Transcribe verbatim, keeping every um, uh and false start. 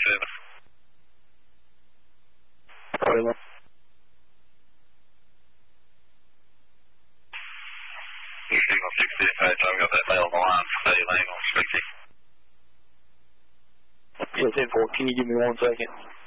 seven. Copy, one. New signal sixty, I've got that failed line, stay lane on sixty. Yeah, ten four, can you give me one second?